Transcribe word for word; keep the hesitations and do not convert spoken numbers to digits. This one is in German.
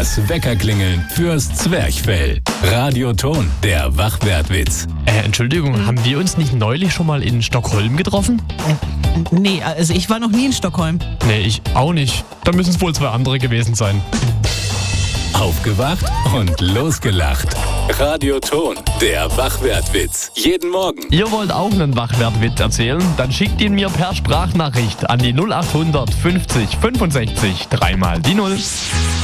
Das Weckerklingeln fürs Zwerchfell. Radioton, der Wachwertwitz. Äh, Entschuldigung, haben wir uns nicht neulich schon mal in Stockholm getroffen? Äh, nee, also ich war noch nie in Stockholm. Nee, ich auch nicht. Da müssen es wohl zwei andere gewesen sein. Aufgewacht und losgelacht. Radioton, der Wachwertwitz. Jeden Morgen. Ihr wollt auch einen Wachwertwitz erzählen? Dann schickt ihn mir per Sprachnachricht an die null acht hundert fünfzig fünfundsechzig dreimal die null.